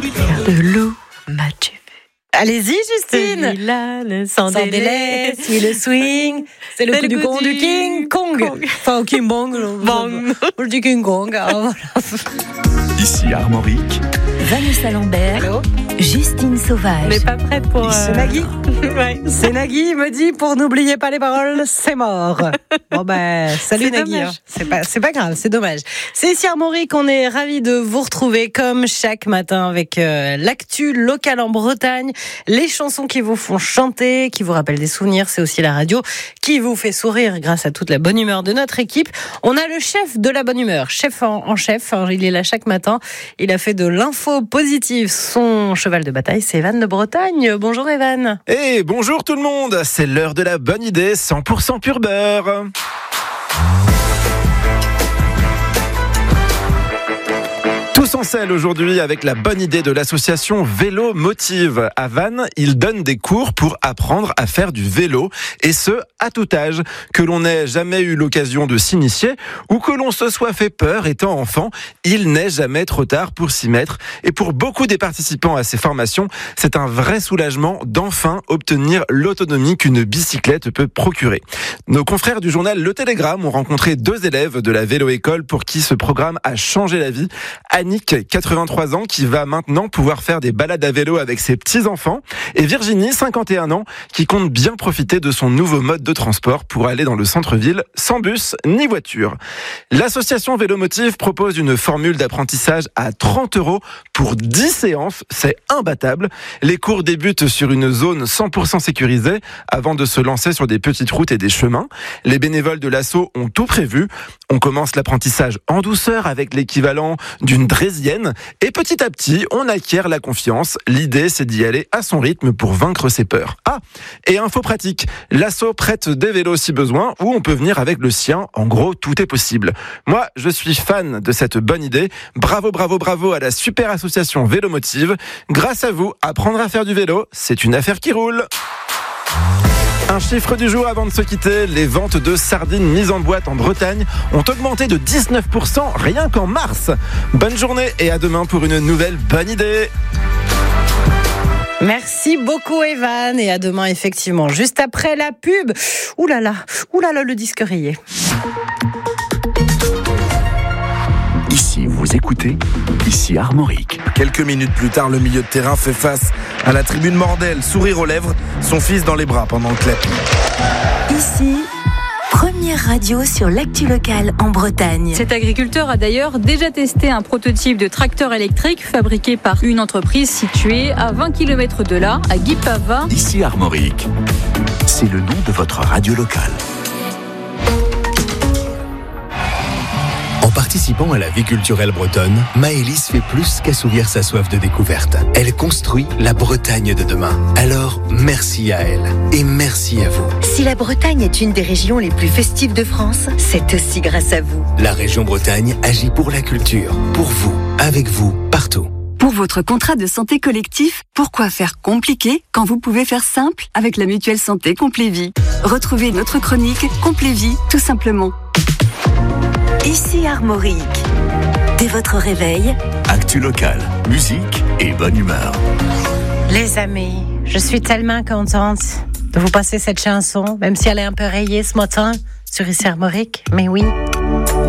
de l'eau, m'as-tu vu? Allez-y, Justine. Celui-là, sans délai, suis le swing. C'est le coup du con du King Kong. Enfin, King Bong. Je dis King Kong. Alors, voilà. Ici Armorique. Vanessa Lambert. Allô? Justine Sauvage. On n'est pas prête pour... C'est Nagui. Ouais. C'est Nagui, il me dit, pour n'oubliez pas les paroles, c'est mort. Bon salut C'est Nagui. dommage. C'est pas grave, c'est dommage. C'est ici Armorique, on est ravis de vous retrouver comme chaque matin avec l'actu locale en Bretagne, les chansons qui vous font chanter, qui vous rappellent des souvenirs, c'est aussi la radio qui vous fait sourire grâce à toute la bonne humeur de notre équipe. On a le chef de la bonne humeur, chef en chef, il est là chaque matin, il a fait de l'info positive son cheval de bataille, c'est Evan de Bretagne. Bonjour Evan. Et bonjour tout le monde, c'est l'heure de la bonne idée 100% pur beurre. Tous en selle aujourd'hui avec la bonne idée de l'association Vélo Motive. À Vannes, ils donnent des cours pour apprendre à faire du vélo, et ce, à tout âge. Que l'on n'ait jamais eu l'occasion de s'initier ou que l'on se soit fait peur étant enfant, il n'est jamais trop tard pour s'y mettre. Et pour beaucoup des participants à ces formations, c'est un vrai soulagement d'enfin obtenir l'autonomie qu'une bicyclette peut procurer. Nos confrères du journal Le Télégramme ont rencontré 2 élèves de la vélo-école pour qui ce programme a changé la vie. Annick, 83 ans, qui va maintenant pouvoir faire des balades à vélo avec ses petits-enfants, et Virginie, 51 ans, qui compte bien profiter de son nouveau mode de transport pour aller dans le centre-ville sans bus ni voiture. L'association Vélomotive propose une formule d'apprentissage à 30 € pour 10 séances, c'est imbattable. Les cours débutent sur une zone 100% sécurisée avant de se lancer sur des petites routes et des chemins. Les bénévoles de l'asso ont tout prévu. On commence l'apprentissage en douceur avec l'équivalent d'une draisienne, et petit à petit, on acquiert la confiance. L'idée, c'est d'y aller à son rythme pour vaincre ses peurs. Ah, et info pratique, l'asso prête des vélos si besoin, ou on peut venir avec le sien. En gros, tout est possible. Moi, je suis fan de cette bonne idée. Bravo, bravo, bravo à la super association Vélomotive. Grâce à vous, apprendre à faire du vélo, c'est une affaire qui roule. Un chiffre du jour avant de se quitter, les ventes de sardines mises en boîte en Bretagne ont augmenté de 19% rien qu'en mars. Bonne journée et à demain pour une nouvelle bonne idée. Merci beaucoup Evan, et à demain effectivement, juste après la pub. Ouh là là, le disque rayé. Ici, vous écoutez, ici Armorique. Quelques minutes plus tard, le milieu de terrain fait face à la tribune Mordel, sourire aux lèvres, son fils dans les bras pendant le clap. Ici, première radio sur l'actu locale en Bretagne. Cet agriculteur a d'ailleurs déjà testé un prototype de tracteur électrique fabriqué par une entreprise située à 20 km de là, à Guipava. Ici Armorique, c'est le nom de votre radio locale. En participant à la vie culturelle bretonne, Maëlys fait plus qu'assouvir sa soif de découverte. Elle construit la Bretagne de demain. Alors, merci à elle et merci à vous. Si la Bretagne est une des régions les plus festives de France, c'est aussi grâce à vous. La région Bretagne agit pour la culture, pour vous, avec vous, partout. Pour votre contrat de santé collectif, pourquoi faire compliqué quand vous pouvez faire simple avec la mutuelle santé Complévie? Retrouvez notre chronique Complévie, tout simplement. Ici Armorique. Dès votre réveil, Actu locale, musique et bonne humeur. Les amis, je suis tellement contente de vous passer cette chanson, même si elle est un peu rayée ce matin sur ici Armorique, mais oui.